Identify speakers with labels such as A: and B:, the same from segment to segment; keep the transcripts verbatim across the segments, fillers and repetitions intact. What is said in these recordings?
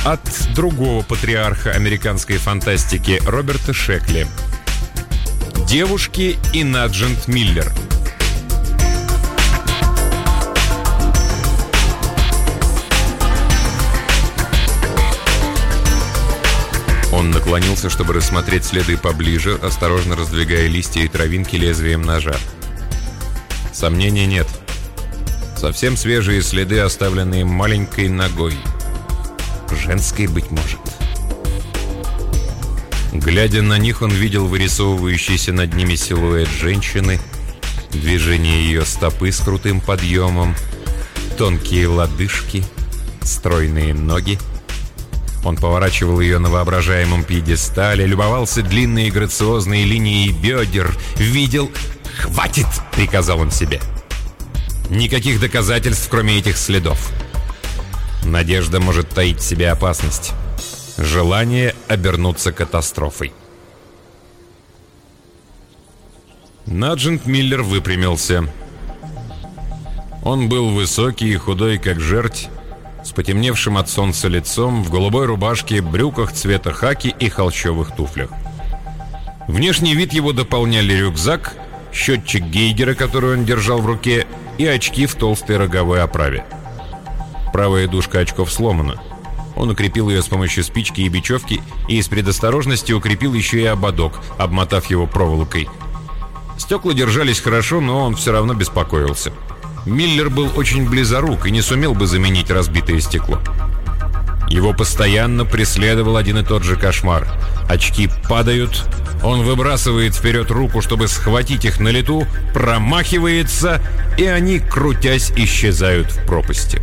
A: от другого патриарха американской фантастики Роберта Шекли. «Девушки и Наджент Миллер». Он наклонился, чтобы рассмотреть следы поближе, осторожно раздвигая листья и травинки лезвием ножа. Сомнений нет. Совсем свежие следы, оставленные маленькой ногой. Женской, быть может. Глядя на них, он видел вырисовывающийся над ними силуэт женщины, движение ее стопы с крутым подъемом, тонкие лодыжки, стройные ноги. Он поворачивал ее на воображаемом пьедестале, любовался длинной и грациозной линией бедер, видел... «Хватит!» — приказал он себе. Никаких доказательств, кроме этих следов. Надежда может таить в себе опасность. Желание обернуться катастрофой. Наджент Миллер выпрямился. Он был высокий и худой, как жерть, с потемневшим от солнца лицом, в голубой рубашке, брюках цвета хаки и холщовых туфлях. Внешний вид его дополняли рюкзак, счетчик Гейгера, который он держал в руке, и очки в толстой роговой оправе. Правая дужка очков сломана. Он укрепил ее с помощью спички и бечевки и из предосторожности укрепил еще и ободок, обмотав его проволокой. Стекла держались хорошо, но он все равно беспокоился. Миллер был очень близорук и не сумел бы заменить разбитое стекло. Его постоянно преследовал один и тот же кошмар. Очки падают, он выбрасывает вперед руку, чтобы схватить их на лету, промахивается, и они, крутясь, исчезают в пропасти.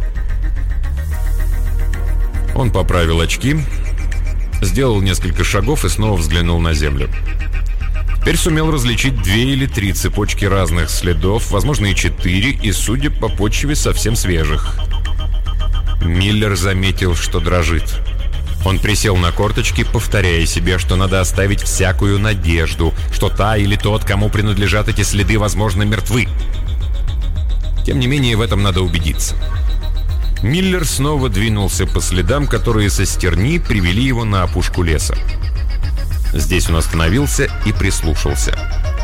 A: Он поправил очки, сделал несколько шагов и снова взглянул на землю. Теперь сумел различить две или три цепочки разных следов, возможно, и четыре, и, судя по почве, совсем свежих. Миллер заметил, что дрожит. Он присел на корточки, повторяя себе, что надо оставить всякую надежду, что та или тот, кому принадлежат эти следы, возможно, мертвы. Тем не менее, в этом надо убедиться. Миллер снова двинулся по следам, которые со стерни привели его на опушку леса. Здесь он остановился и прислушался.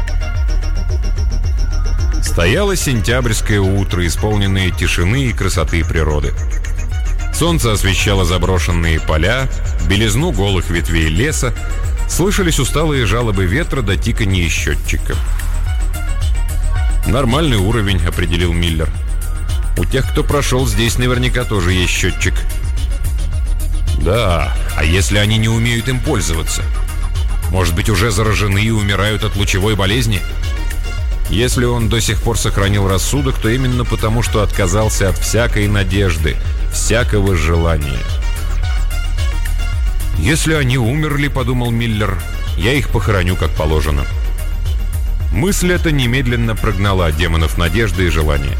A: Стояло сентябрьское утро, исполненное тишины и красоты природы. Солнце освещало заброшенные поля, белизну голых ветвей леса, слышались усталые жалобы ветра до тиканья счетчика. «Нормальный уровень», — определил Миллер. «У тех, кто прошел здесь, наверняка тоже есть счетчик». «Да, а если они не умеют им пользоваться? Может быть, уже заражены и умирают от лучевой болезни? Если он до сих пор сохранил рассудок, то именно потому, что отказался от всякой надежды, всякого желания». «Если они умерли, — подумал Миллер, — я их похороню как положено». Мысль эта немедленно прогнала демонов надежды и желания.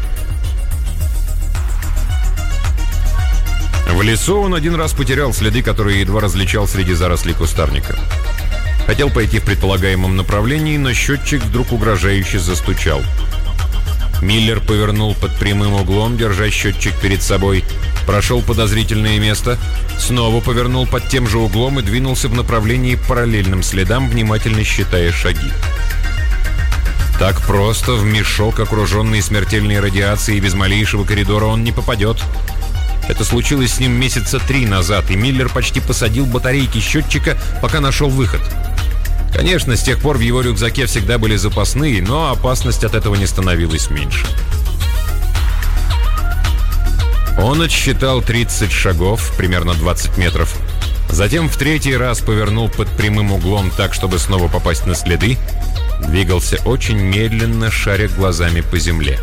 A: В лесу он один раз потерял следы, которые едва различал среди зарослей кустарника. Хотел пойти в предполагаемом направлении, но счетчик вдруг угрожающе застучал. Миллер повернул под прямым углом, держа счетчик перед собой, прошел подозрительное место, снова повернул под тем же углом и двинулся в направлении параллельным следам, внимательно считая шаги. Так просто в мешок, окруженный смертельной радиацией, без малейшего коридора он не попадет. Это случилось с ним месяца три назад, и Миллер почти посадил батарейки счетчика, пока нашел выход. Конечно, с тех пор в его рюкзаке всегда были запасные, но опасность от этого не становилась меньше. Он отсчитал тридцать шагов, примерно двадцать метров. Затем в третий раз повернул под прямым углом так, чтобы снова попасть на следы. Двигался очень медленно, шаря глазами по земле.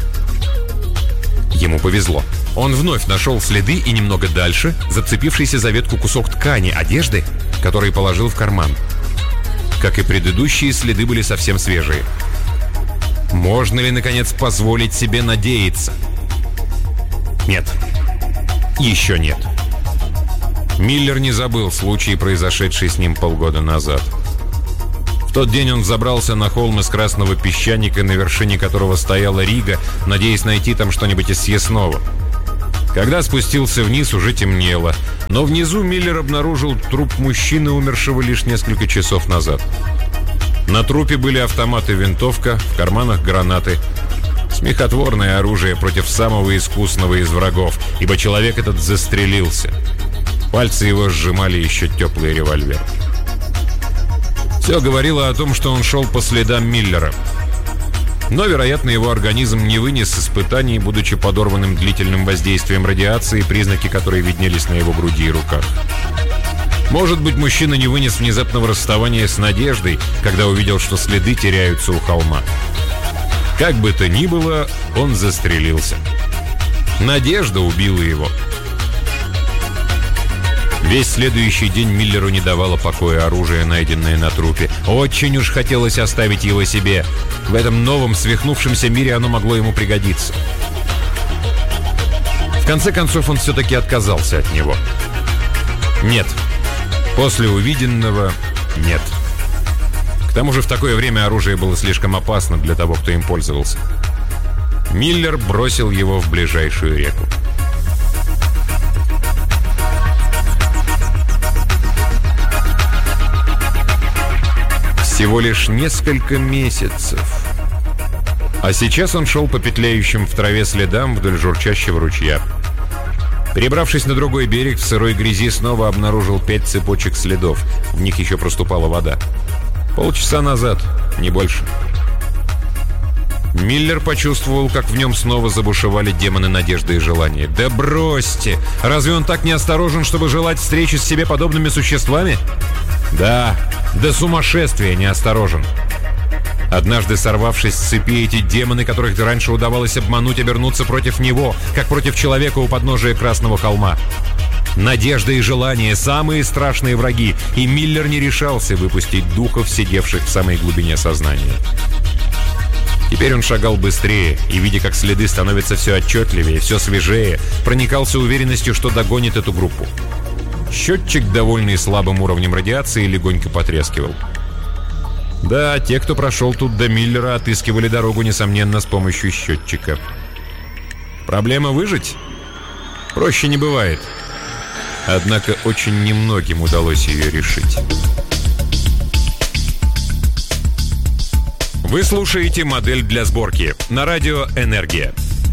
A: Ему повезло. Он вновь нашел следы и немного дальше, зацепившийся за ветку кусок ткани, одежды, который положил в карман. Как и предыдущие, следы были совсем свежие. Можно ли, наконец, позволить себе надеяться? Нет. Еще нет. Миллер не забыл случай, произошедший с ним полгода назад. В тот день он взобрался на холм из красного песчаника, на вершине которого стояла Рига, надеясь найти там что-нибудь из съестного. Когда спустился вниз, уже темнело, но внизу Миллер обнаружил труп мужчины, умершего лишь несколько часов назад. На трупе были автомат и винтовка, в карманах гранаты. Смехотворное оружие против самого искусного из врагов, ибо человек этот застрелился. Пальцы его сжимали еще теплый револьвер. Все говорило о том, что он шел по следам Миллера. Но, вероятно, его организм не вынес испытаний, будучи подорванным длительным воздействием радиации, признаки которой виднелись на его груди и руках. Может быть, мужчина не вынес внезапного расставания с надеждой, когда увидел, что следы теряются у холма. Как бы то ни было, он застрелился. Надежда убила его. Весь следующий день Миллеру не давало покоя оружие, найденное на трупе. Очень уж хотелось оставить его себе. В этом новом, свихнувшемся мире оно могло ему пригодиться. В конце концов, он все-таки отказался от него. Нет. После увиденного нет. К тому же в такое время оружие было слишком опасно для того, кто им пользовался. Миллер бросил его в ближайшую реку. Всего лишь несколько месяцев. А сейчас он шел по петляющим в траве следам вдоль журчащего ручья. Перебравшись на другой берег, в сырой грязи снова обнаружил пять цепочек следов. В них еще проступала вода. Полчаса назад, не больше. Миллер почувствовал, как в нем снова забушевали демоны надежды и желания. Да бросьте! Разве он так неосторожен, чтобы желать встречи с себе подобными существами? Да, до сумасшествия неосторожен. Однажды, сорвавшись с цепи, эти демоны, которых раньше удавалось обмануть, обернутся против него, как против человека у подножия Красного холма. Надежда и желание – самые страшные враги, и Миллер не решался выпустить духов, сидевших в самой глубине сознания. Теперь он шагал быстрее, и, видя, как следы становятся все отчетливее, все свежее, проникался уверенностью, что догонит эту группу. Счетчик, довольный слабым уровнем радиации, легонько потрескивал. Да, те, кто прошел тут до Миллера, отыскивали дорогу, несомненно, с помощью счетчика. Проблема выжить? Проще не бывает. Однако очень немногим удалось ее решить. Вы слушаете «Модель для сборки» на радио «Энергия».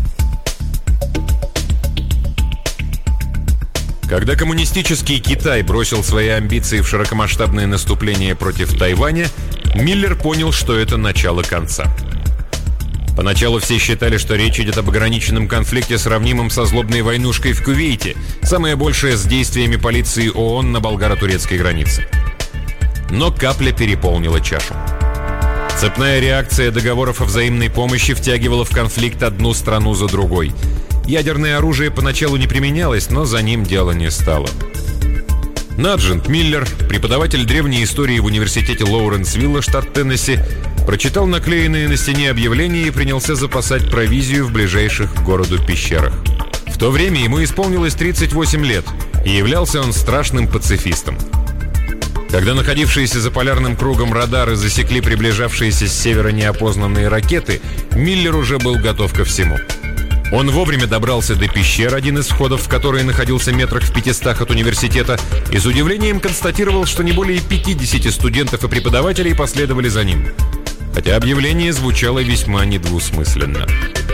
A: Когда коммунистический Китай бросил свои амбиции в широкомасштабное наступление против Тайваня, Миллер понял, что это начало конца. Поначалу все считали, что речь идет об ограниченном конфликте, сравнимом со злобной войнушкой в Кувейте, самое большее с действиями полиции ООН на болгаро-турецкой границе. Но капля переполнила чашу. Цепная реакция договоров о взаимной помощи втягивала в конфликт одну страну за другой. Ядерное оружие поначалу не применялось, но за ним дело не стало. Наджент Миллер, преподаватель древней истории в университете Лоуренсвилла, штат Теннесси, прочитал наклеенные на стене объявления и принялся запасать провизию в ближайших к городу пещерах. В то время ему исполнилось тридцать восемь лет, и являлся он страшным пацифистом. Когда находившиеся за полярным кругом радары засекли приближавшиеся с севера неопознанные ракеты, Миллер уже был готов ко всему. Он вовремя добрался до пещер, один из входов в которые находился метрах в пятистах от университета, и с удивлением констатировал, что не более пятидесяти студентов и преподавателей последовали за ним. Хотя объявление звучало весьма недвусмысленно.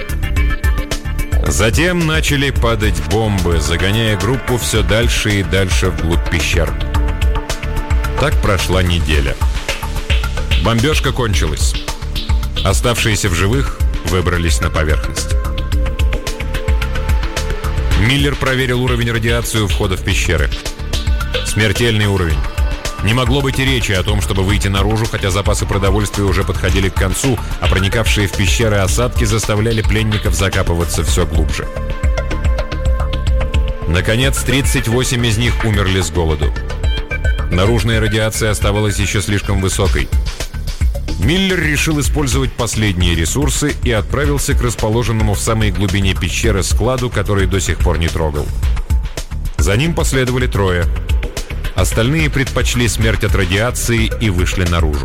A: Затем начали падать бомбы, загоняя группу все дальше и дальше вглубь пещер. Так прошла неделя. Бомбежка кончилась. Оставшиеся в живых выбрались на поверхность. Миллер проверил уровень радиации у входа в пещеры. Смертельный уровень. Не могло быть и речи о том, чтобы выйти наружу, хотя запасы продовольствия уже подходили к концу, а проникавшие в пещеры осадки заставляли пленников закапываться все глубже. Наконец, тридцать восемь из них умерли с голоду. Наружная радиация оставалась еще слишком высокой. Миллер решил использовать последние ресурсы и отправился к расположенному в самой глубине пещеры складу, который до сих пор не трогал. За ним последовали трое. Остальные предпочли смерть от радиации и вышли наружу.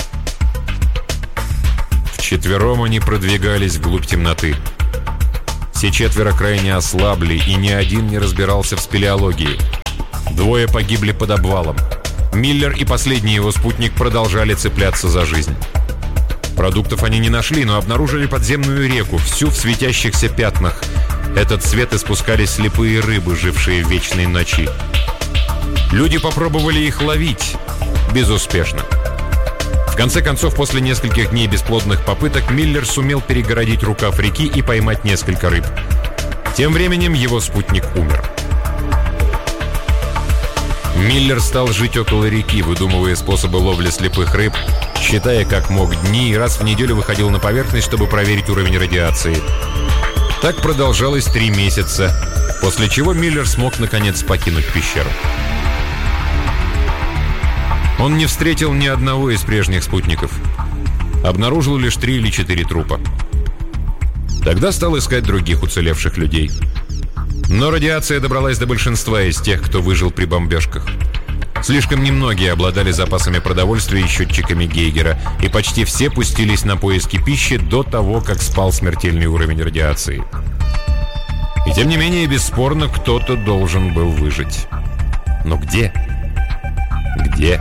A: Вчетвером они продвигались вглубь темноты. Все четверо крайне ослабли, и ни один не разбирался в спелеологии. Двое погибли под обвалом. Миллер и последний его спутник продолжали цепляться за жизнь. Продуктов они не нашли, но обнаружили подземную реку, всю в светящихся пятнах. Этот свет испускали слепые рыбы, жившие в вечной ночи. Люди попробовали их ловить. Безуспешно. В конце концов, после нескольких дней бесплодных попыток, Миллер сумел перегородить рукав реки и поймать несколько рыб. Тем временем его спутник умер. Миллер стал жить около реки, выдумывая способы ловли слепых рыб, считая как мог дни, и раз в неделю выходил на поверхность, чтобы проверить уровень радиации. Так продолжалось три месяца, после чего Миллер смог наконец покинуть пещеру. Он не встретил ни одного из прежних спутников. Обнаружил лишь три или четыре трупа. Тогда стал искать других уцелевших людей. Но радиация добралась до большинства из тех, кто выжил при бомбежках. Слишком немногие обладали запасами продовольствия и счетчиками Гейгера, и почти все пустились на поиски пищи до того, как спал смертельный уровень радиации. И тем не менее, бесспорно, кто-то должен был выжить. Но где? Где?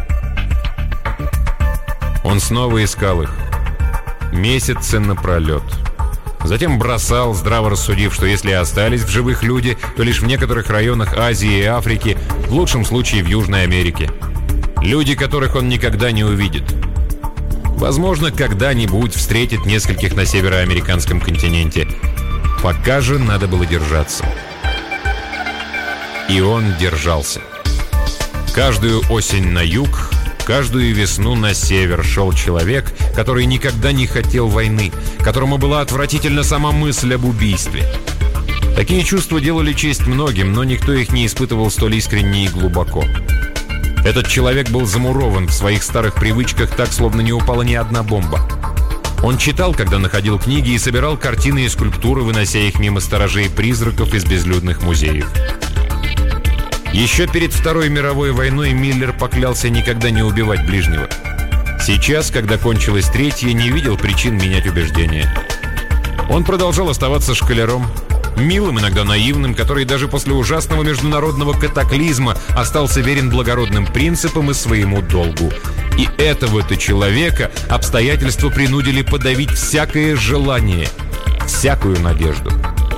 A: Он снова искал их. Месяцы напролет. Затем бросал, здраво рассудив, что если и остались в живых люди, то лишь в некоторых районах Азии и Африки, в лучшем случае в Южной Америке. Люди, которых он никогда не увидит. Возможно, когда-нибудь встретит нескольких на североамериканском континенте. Пока же надо было держаться. И он держался. Каждую осень на юг, каждую весну на север шел человек, который никогда не хотел войны, которому была отвратительна сама мысль об убийстве. Такие чувства делали честь многим, но никто их не испытывал столь искренне и глубоко. Этот человек был замурован в своих старых привычках так, словно не упала ни одна бомба. Он читал, когда находил книги, и собирал картины и скульптуры, вынося их мимо сторожей призраков из безлюдных музеев. Еще перед Второй мировой войной Миллер поклялся никогда не убивать ближнего. Сейчас, когда кончилась Третья, не видел причин менять убеждения. Он продолжал оставаться школяром, милым, иногда наивным, который даже после ужасного международного катаклизма остался верен благородным принципам и своему долгу. И этого-то человека обстоятельства принудили подавить всякое желание, всякую надежду.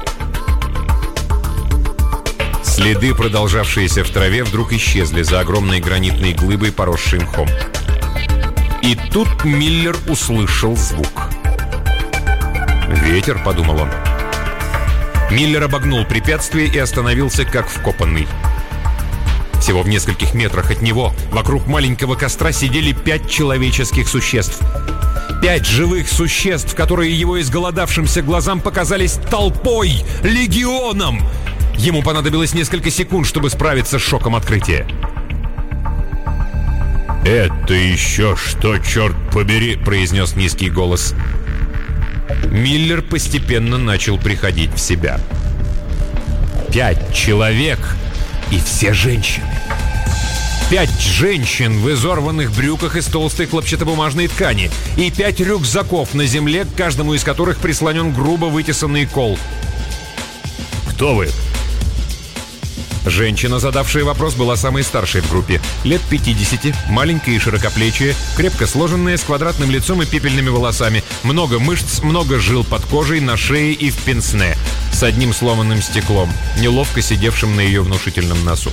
A: Следы, продолжавшиеся в траве, вдруг исчезли за огромной гранитной глыбой, поросшей мхом. И тут Миллер услышал звук. «Ветер», — подумал он. Миллер обогнул препятствие и остановился как вкопанный. Всего в нескольких метрах от него, вокруг маленького костра, сидели пять человеческих существ. Пять живых существ, которые его изголодавшимся глазам показались толпой, легионом. Ему понадобилось несколько секунд, чтобы справиться с шоком открытия. «Это еще что, черт побери!» — произнес низкий голос. Миллер постепенно начал приходить в себя. Пять человек, и все женщины. Пять женщин в изорванных брюках из толстой хлопчатобумажной ткани и пять рюкзаков на земле, к каждому из которых прислонен грубо вытесанный кол. «Кто вы?» Женщина, задавшая вопрос, была самой старшей в группе. Лет пятидесяти, маленькая и широкоплечая, крепко сложенная, с квадратным лицом и пепельными волосами. Много мышц, много жил под кожей, на шее и в пенсне, с одним сломанным стеклом, неловко сидевшим на ее внушительном носу.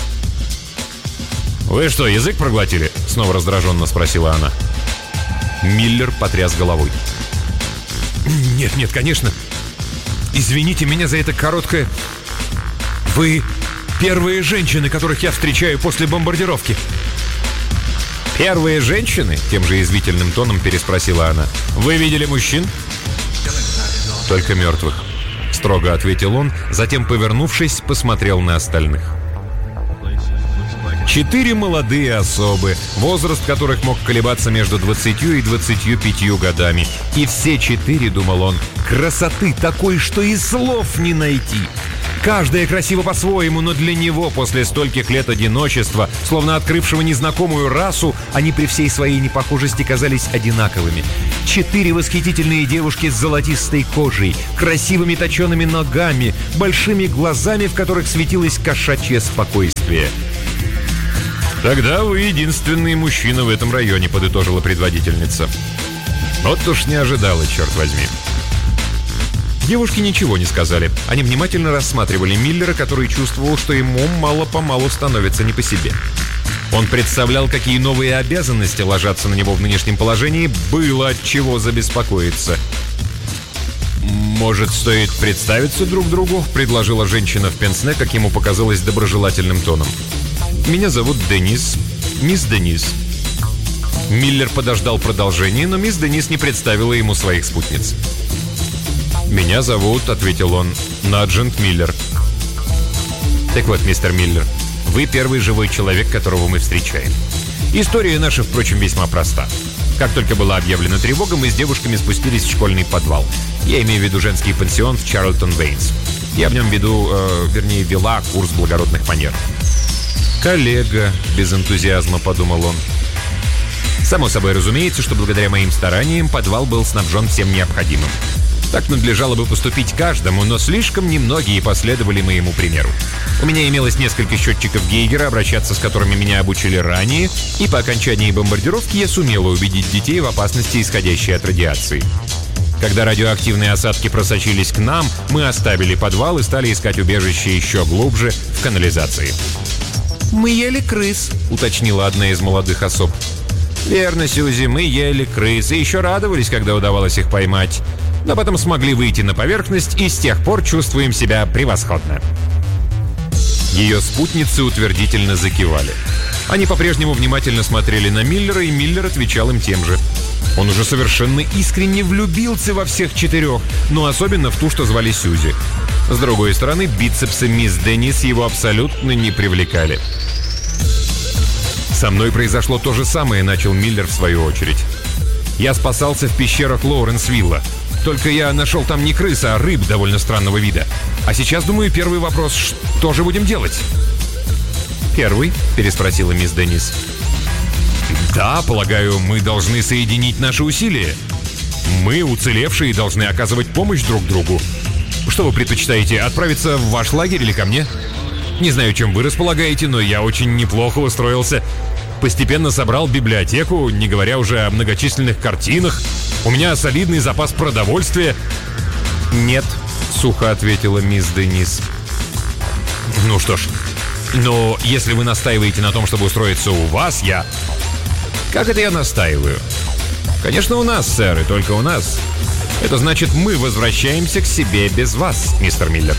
A: «Вы что, язык проглотили?» — снова раздраженно спросила она. Миллер потряс головой. «Нет, нет, конечно. Извините меня за это короткое... Вы... первые женщины, которых я встречаю после бомбардировки». «Первые женщины?» — тем же язвительным тоном переспросила она. «Вы видели мужчин?» «Только мертвых», — строго ответил он, затем, повернувшись, посмотрел на остальных. Четыре молодые особы, возраст которых мог колебаться между двадцатью и двадцатью пятью годами. И все четыре, думал он, красоты такой, что и слов не найти. Каждая красива по-своему, но для него после стольких лет одиночества, словно открывшего незнакомую расу, они при всей своей непохожести казались одинаковыми.
B: Четыре восхитительные девушки с золотистой кожей, красивыми точеными ногами, большими глазами, в которых светилось кошачье спокойствие.
A: «Тогда вы единственный мужчина в этом районе», — подытожила предводительница. «Вот уж не ожидала, черт возьми». Девушки ничего не сказали. Они внимательно рассматривали Миллера, который чувствовал, что ему мало-помалу становится не по себе. Он представлял, какие новые обязанности ложатся на него в нынешнем положении, было от чего забеспокоиться. «Может, стоит представиться друг другу?» — предложила женщина в пенсне, как ему показалось, доброжелательным тоном. «Меня зовут Денис. Мисс Денис». Миллер подождал продолжения, но мисс Денис не представила ему своих спутниц. «Меня зовут», — ответил он, — «Наджент Миллер». «Так вот, мистер Миллер, вы первый живой человек, которого мы встречаем. История наша, впрочем, весьма проста. Как только была объявлена тревога, мы с девушками спустились в школьный подвал. Я имею в виду женский пансион в Чарлтон-Вейнс. Я в нем веду, э, вернее, вела курс благородных манер». «Коллега», — без энтузиазма подумал он. Само собой разумеется, что благодаря моим стараниям подвал был снабжен всем необходимым. Так надлежало бы поступить каждому, но слишком немногие последовали моему примеру. У меня имелось несколько счетчиков Гейгера, обращаться с которыми меня обучили ранее, и по окончании бомбардировки я сумела убедить детей в опасности, исходящей от радиации. Когда радиоактивные осадки просочились к нам, мы оставили подвал и стали искать убежище еще глубже в канализации. «Мы ели крыс», — уточнила одна из молодых особ. «Верно, Сьюзи, мы ели крыс и еще радовались, когда удавалось их поймать. Но потом смогли выйти на поверхность и с тех пор чувствуем себя превосходно». Ее спутницы утвердительно закивали. Они по-прежнему внимательно смотрели на Миллера, и Миллер отвечал им тем же. Он уже совершенно искренне влюбился во всех четырех, но особенно в ту, что звали Сьюзи. С другой стороны, бицепсы мисс Денис его абсолютно не привлекали. «Со мной произошло то же самое», — начал Миллер в свою очередь. «Я спасался в пещерах Лоуренсвилла. Только я нашел там не крыс, а рыб довольно странного вида. А сейчас, думаю, первый вопрос — что же будем делать?» «Первый?» — переспросила мисс Денис. «Да, полагаю, мы должны соединить наши усилия. Мы, уцелевшие, должны оказывать помощь друг другу. Что вы предпочитаете, отправиться в ваш лагерь или ко мне? Не знаю, чем вы располагаете, но я очень неплохо устроился. Постепенно собрал библиотеку, не говоря уже о многочисленных картинах. У меня солидный запас продовольствия». «Нет», — сухо ответила мисс Денис. «Ну что ж, но если вы настаиваете на том, чтобы устроиться у вас, я...» «Как это я настаиваю?» «Конечно, у нас, сэр, и только у нас. Это значит, мы возвращаемся к себе без вас, мистер Миллер».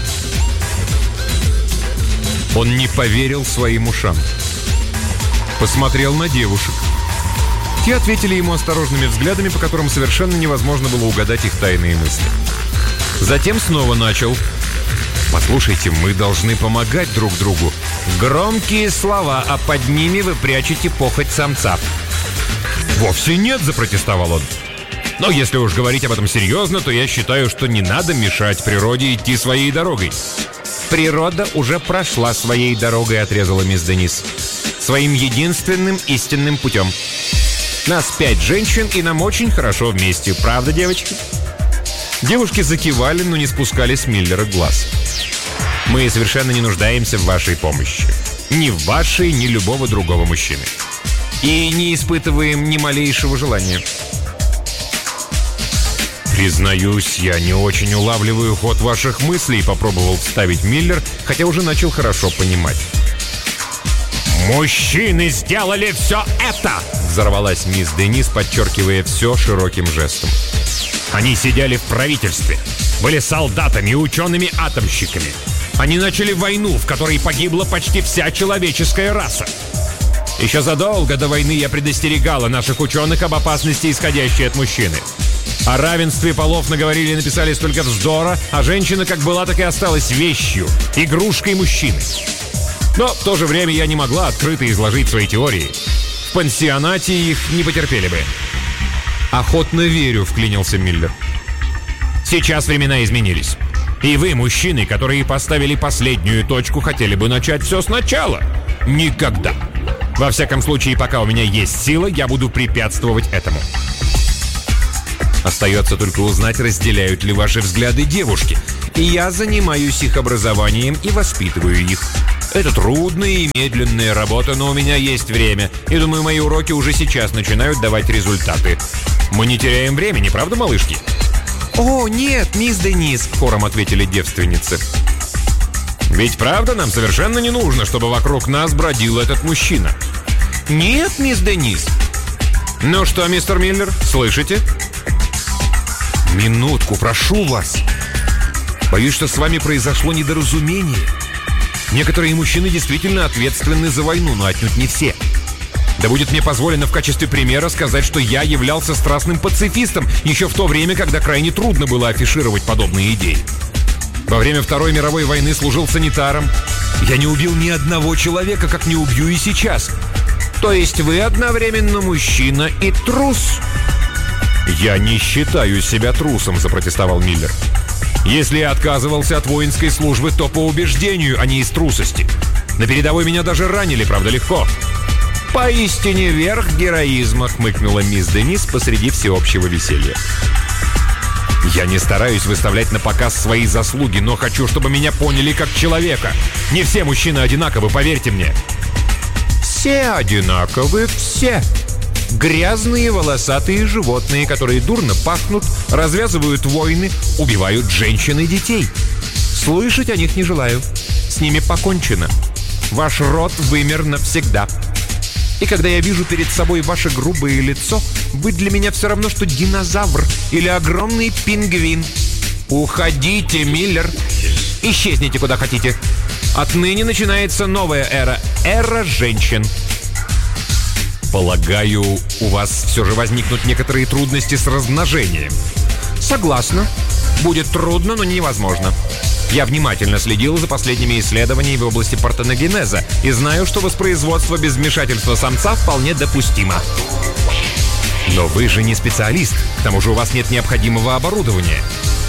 A: Он не поверил своим ушам. Посмотрел на девушек. Те ответили ему осторожными взглядами, по которым совершенно невозможно было угадать их тайные мысли. Затем снова начал. «Послушайте, мы должны помогать друг другу. Громкие слова, а под ними вы прячете похоть самца». «Вовсе нет», — запротестовал он. «Но если уж говорить об этом серьезно, то я считаю, что не надо мешать природе идти своей дорогой». «Природа уже прошла своей дорогой», — отрезала мисс Денис. «Своим единственным истинным путем. Нас пять женщин, и нам очень хорошо вместе. Правда, девочки?» Девушки закивали, но не спускали с Миллера глаз. «Мы совершенно не нуждаемся в вашей помощи. Ни в вашей, ни любого другого мужчины. И не испытываем ни малейшего желания». «Признаюсь, я не очень улавливаю ход ваших мыслей», — попробовал вставить Миллер, хотя уже начал хорошо понимать. «Мужчины сделали все это!» — взорвалась мисс Денис, подчеркивая все широким жестом. «Они сидели в правительстве, были солдатами и учеными-атомщиками. Они начали войну, в которой погибла почти вся человеческая раса. Еще задолго до войны я предостерегала наших ученых об опасности, исходящей от мужчины. О равенстве полов наговорили и написали столько вздора, а женщина как была, так и осталась вещью, игрушкой мужчины. Но в то же время я не могла открыто изложить свои теории. В пансионате их не потерпели бы». «Охотно верю», — вклинился Миллер. «Сейчас времена изменились. И вы, мужчины, которые поставили последнюю точку, хотели бы начать все сначала. Никогда. Во всяком случае, пока у меня есть сила, я буду препятствовать этому».
B: Остается только узнать, разделяют ли ваши взгляды девушки. И я занимаюсь их образованием и воспитываю их. Это трудная и медленная работа, но у меня есть время. И думаю, мои уроки уже сейчас начинают давать результаты. Мы не теряем времени, правда, малышки? «О, нет, мисс Денис», — хором ответили девственницы. «Ведь правда нам совершенно не нужно, чтобы вокруг нас бродил этот мужчина?» «Нет, мисс Денис». «Ну что, мистер Миллер, слышите?» «Минутку, прошу вас. Боюсь, что с вами произошло недоразумение. Некоторые мужчины действительно ответственны за войну, но отнюдь не все. Да будет мне позволено в качестве примера сказать, что я являлся страстным пацифистом еще в то время, когда крайне трудно было афишировать подобные идеи. Во время Второй мировой войны служил санитаром. Я не убил ни одного человека, как не убью и сейчас». «То есть вы одновременно мужчина и трус?» «Я не считаю себя трусом», — запротестовал Миллер. «Если я отказывался от воинской службы, то по убеждению, а не из трусости. На передовой меня даже ранили, правда, легко». «Поистине верх героизма», — хмыкнула мисс Денис посреди всеобщего веселья. «Я не стараюсь выставлять на показ свои заслуги, но хочу, чтобы меня поняли как человека. Не все мужчины одинаковы, поверьте мне». «Все одинаковы, все. Грязные волосатые животные, которые дурно пахнут, развязывают войны, убивают женщин и детей. Слышать о них не желаю. С ними покончено. Ваш род вымер навсегда. И когда я вижу перед собой ваше грубое лицо, вы для меня все равно, что динозавр или огромный пингвин. Уходите, Миллер. Исчезните куда хотите. Отныне начинается новая эра. Эра женщин». «Полагаю, у вас все же возникнут некоторые трудности с размножением». «Согласна. Будет трудно, но невозможно. Я внимательно следил за последними исследованиями в области партеногенеза и знаю, что воспроизводство без вмешательства самца вполне допустимо». «Но вы же не специалист. К тому же у вас нет необходимого оборудования».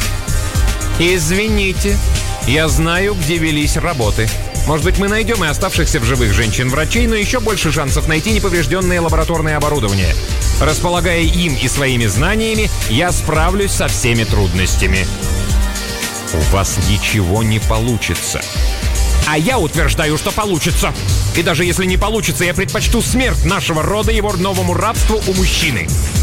B: «Извините. Я знаю, где велись работы. Может быть, мы найдем и оставшихся в живых женщин-врачей, но еще больше шансов найти неповрежденное лабораторное оборудование. Располагая им и своими знаниями, я справлюсь со всеми трудностями». «У вас ничего не получится». «А я утверждаю, что получится. И даже если не получится, я предпочту смерть нашего рода его новому рабству у мужчины».